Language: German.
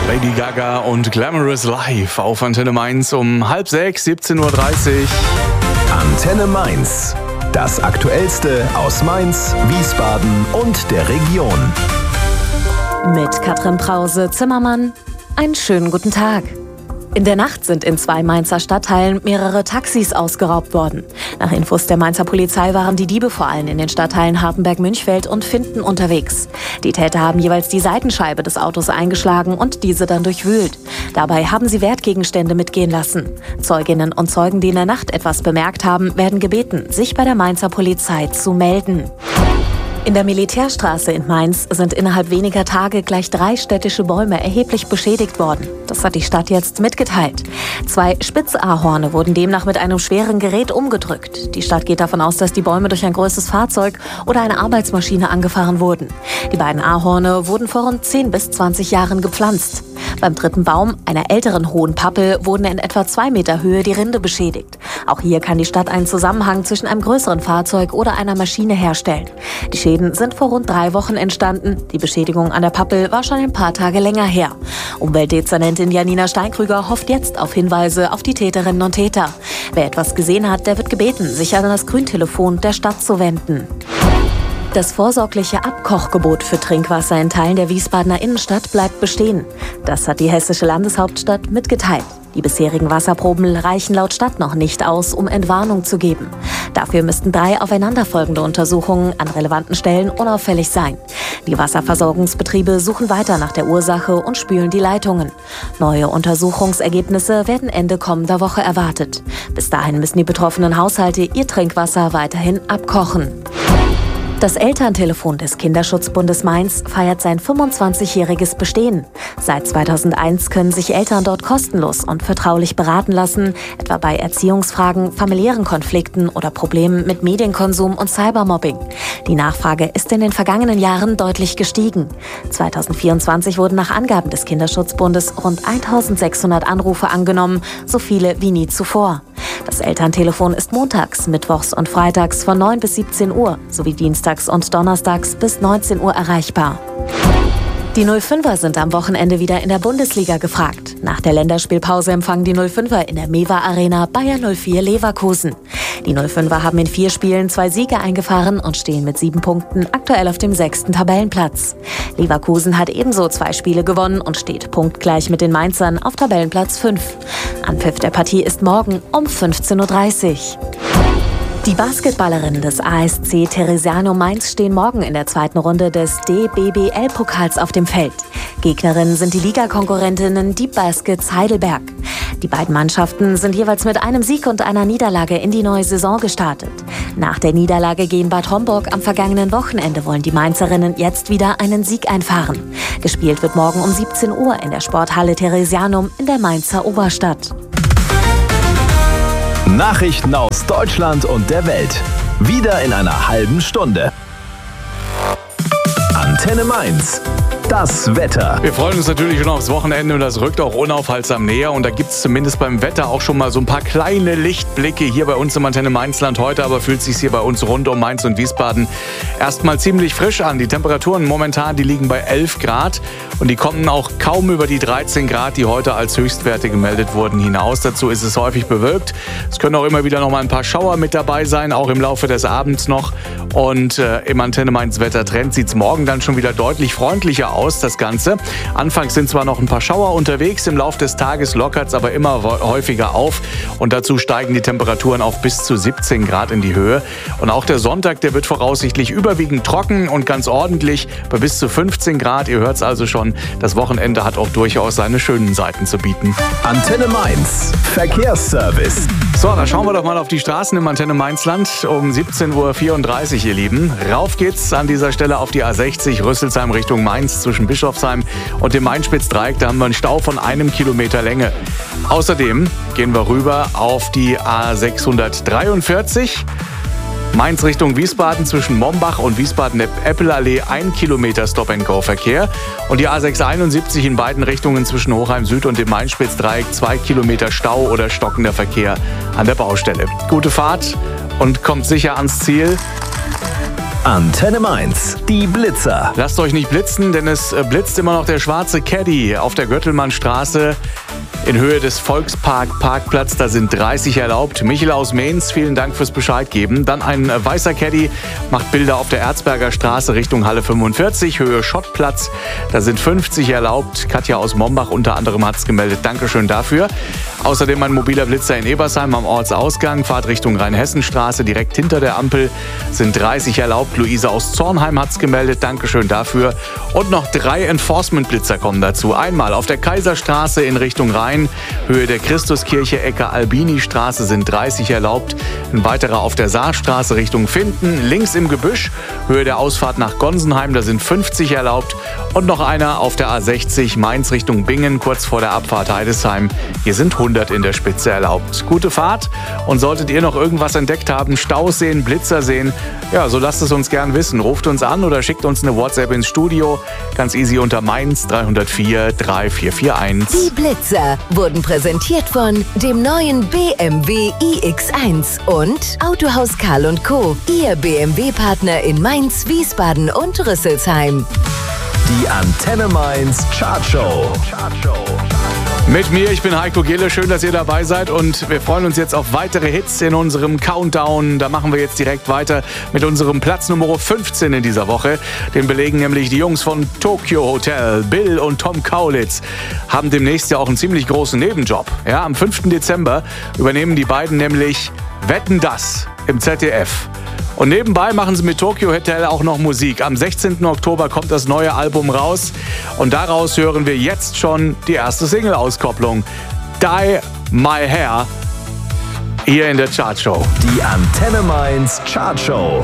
Lady Gaga und Glamorous Life auf Antenne Mainz um 5:30, 17:30 Uhr. Antenne Mainz. Das Aktuellste aus Mainz, Wiesbaden und der Region. Mit Katrin Brause-Zimmermann. Einen schönen guten Tag. In der Nacht sind in 2 Mainzer Stadtteilen mehrere Taxis ausgeraubt worden. Nach Infos der Mainzer Polizei waren die Diebe vor allem in den Stadtteilen Hartenberg-Münchfeld und Finden unterwegs. Die Täter haben jeweils die Seitenscheibe des Autos eingeschlagen und diese dann durchwühlt. Dabei haben sie Wertgegenstände mitgehen lassen. Zeuginnen und Zeugen, die in der Nacht etwas bemerkt haben, werden gebeten, sich bei der Mainzer Polizei zu melden. In der Militärstraße in Mainz sind innerhalb weniger Tage gleich 3 städtische Bäume erheblich beschädigt worden. Das hat die Stadt jetzt mitgeteilt. 2 Spitzahorne wurden demnach mit einem schweren Gerät umgedrückt. Die Stadt geht davon aus, dass die Bäume durch ein größeres Fahrzeug oder eine Arbeitsmaschine angefahren wurden. Die beiden Ahorne wurden vor rund 10 bis 20 Jahren gepflanzt. Beim 3. Baum, einer älteren hohen Pappel, wurden in etwa 2 Meter Höhe die Rinde beschädigt. Auch hier kann die Stadt einen Zusammenhang zwischen einem größeren Fahrzeug oder einer Maschine herstellen. Die Schäden sind vor rund 3 Wochen entstanden. Die Beschädigung an der Pappel war schon ein paar Tage länger her. Umweltdezernentin Janina Steinkrüger hofft jetzt auf Hinweise auf die Täterinnen und Täter. Wer etwas gesehen hat, der wird gebeten, sich an das Grüntelefon der Stadt zu wenden. Das vorsorgliche Abkochgebot für Trinkwasser in Teilen der Wiesbadener Innenstadt bleibt bestehen. Das hat die hessische Landeshauptstadt mitgeteilt. Die bisherigen Wasserproben reichen laut Stadt noch nicht aus, um Entwarnung zu geben. Dafür müssten 3 aufeinanderfolgende Untersuchungen an relevanten Stellen unauffällig sein. Die Wasserversorgungsbetriebe suchen weiter nach der Ursache und spülen die Leitungen. Neue Untersuchungsergebnisse werden Ende kommender Woche erwartet. Bis dahin müssen die betroffenen Haushalte ihr Trinkwasser weiterhin abkochen. Das Elterntelefon des Kinderschutzbundes Mainz feiert sein 25-jähriges Bestehen. Seit 2001 können sich Eltern dort kostenlos und vertraulich beraten lassen, etwa bei Erziehungsfragen, familiären Konflikten oder Problemen mit Medienkonsum und Cybermobbing. Die Nachfrage ist in den vergangenen Jahren deutlich gestiegen. 2024 wurden nach Angaben des Kinderschutzbundes rund 1600 Anrufe angenommen, so viele wie nie zuvor. Das Elterntelefon ist montags, mittwochs und freitags von 9 bis 17 Uhr sowie dienstags und donnerstags bis 19 Uhr erreichbar. Die 05er sind am Wochenende wieder in der Bundesliga gefragt. Nach der Länderspielpause empfangen die 05er in der Mewa Arena Bayer 04 Leverkusen. Die 05er haben in 4 Spielen 2 Siege eingefahren und stehen mit 7 Punkten aktuell auf dem 6. Tabellenplatz. Leverkusen hat ebenso 2 Spiele gewonnen und steht punktgleich mit den Mainzern auf Tabellenplatz 5. Anpfiff der Partie ist morgen um 15:30 Uhr. Die Basketballerinnen des ASC Theresianum Mainz stehen morgen in der 2. Runde des DBBL-Pokals auf dem Feld. Gegnerinnen sind die Ligakonkurrentinnen Deep Baskets Heidelberg. Die beiden Mannschaften sind jeweils mit einem Sieg und einer Niederlage in die neue Saison gestartet. Nach der Niederlage gegen Bad Homburg am vergangenen Wochenende wollen die Mainzerinnen jetzt wieder einen Sieg einfahren. Gespielt wird morgen um 17 Uhr in der Sporthalle Theresianum in der Mainzer Oberstadt. Nachrichten aus Deutschland und der Welt. Wieder in einer halben Stunde. Antenne Mainz. Das Wetter. Wir freuen uns natürlich schon aufs Wochenende und das rückt auch unaufhaltsam näher. Und da gibt es zumindest beim Wetter auch schon mal so ein paar kleine Lichtblicke hier bei uns im Antenne Mainzland. Heute aber fühlt es sich hier bei uns rund um Mainz und Wiesbaden erstmal ziemlich frisch an. Die Temperaturen momentan, die liegen bei 11 Grad und die kommen auch kaum über die 13 Grad, die heute als Höchstwerte gemeldet wurden, hinaus. Dazu ist es häufig bewölkt. Es können auch immer wieder noch mal ein paar Schauer mit dabei sein, auch im Laufe des Abends noch. Und im Antenne Mainz Wettertrend sieht es morgen dann schon wieder deutlich freundlicher aus, das Ganze. Anfangs sind zwar noch ein paar Schauer unterwegs, im Laufe des Tages lockert es aber immer häufiger auf und dazu steigen die Temperaturen auf bis zu 17 Grad in die Höhe. Und auch der Sonntag, der wird voraussichtlich überwiegend trocken und ganz ordentlich bei bis zu 15 Grad. Ihr hört es also schon, das Wochenende hat auch durchaus seine schönen Seiten zu bieten. Antenne Mainz, Verkehrsservice. So, dann schauen wir doch mal auf die Straßen im Antenne Mainzland um 17:34 Uhr, ihr Lieben. Rauf geht's an dieser Stelle auf die A60 Rüsselsheim Richtung Mainz zwischen Bischofsheim und dem Main-Spitz-Dreieck. Da haben wir einen Stau von 1 Kilometer Länge. Außerdem gehen wir rüber auf die A643 Mainz Richtung Wiesbaden zwischen Mombach und Wiesbaden-Eppelallee 1 Kilometer Stop-and-Go-Verkehr. Und die A671 in beiden Richtungen zwischen Hochheim Süd und dem Main-Spitz-Dreieck 2 Kilometer Stau oder stockender Verkehr an der Baustelle. Gute Fahrt und kommt sicher ans Ziel. Antenne Mainz, die Blitzer. Lasst euch nicht blitzen, denn es blitzt immer noch der schwarze Caddy auf der Göttelmannstraße in Höhe des Volkspark-Parkplatz. Da sind 30 erlaubt. Michel aus Mainz, vielen Dank fürs Bescheid geben. Dann ein weißer Caddy macht Bilder auf der Erzberger Straße Richtung Halle 45, Höhe Schottplatz. Da sind 50 erlaubt. Katja aus Mombach unter anderem hat es gemeldet. Dankeschön dafür. Außerdem ein mobiler Blitzer in Ebersheim am Ortsausgang. Fahrt Richtung Rheinhessenstraße, direkt hinter der Ampel sind 30 erlaubt. Luise aus Zornheim hat es gemeldet. Dankeschön dafür. Und noch 3 Enforcement-Blitzer kommen dazu. Einmal auf der Kaiserstraße in Richtung Rhein. Höhe der Christuskirche, Ecke Albini-Straße sind 30 erlaubt. Ein weiterer auf der Saarstraße Richtung Finden. Links im Gebüsch, Höhe der Ausfahrt nach Gonsenheim, da sind 50 erlaubt. Und noch einer auf der A60 Mainz Richtung Bingen, kurz vor der Abfahrt Heidesheim. Hier sind 100 in der Spitze erlaubt. Gute Fahrt. Und solltet ihr noch irgendwas entdeckt haben, Staus sehen, Blitzer sehen, ja, so lasst es uns gern wissen. Ruft uns an oder schickt uns eine WhatsApp ins Studio. Ganz easy unter Mainz 304 3441. Die Blitzer wurden präsentiert von dem neuen BMW iX1 und Autohaus Karl & Co., Ihr BMW-Partner in Mainz, Wiesbaden und Rüsselsheim. Die Antenne Mainz Chartshow. Mit mir, ich bin Heiko Gille, schön, dass ihr dabei seid und wir freuen uns jetzt auf weitere Hits in unserem Countdown. Da machen wir jetzt direkt weiter mit unserem Platz Nummer 15 in dieser Woche. Den belegen nämlich die Jungs von Tokyo Hotel. Bill und Tom Kaulitz haben demnächst ja auch einen ziemlich großen Nebenjob. Ja, am 5. Dezember übernehmen die beiden nämlich Wetten, dass im ZDF. Und nebenbei machen sie mit Tokyo Hotel auch noch Musik. Am 16. Oktober kommt das neue Album raus. Und daraus hören wir jetzt schon die erste Single-Auskopplung. Dye My Hair hier in der Chartshow. Die Antenne Mainz Chartshow.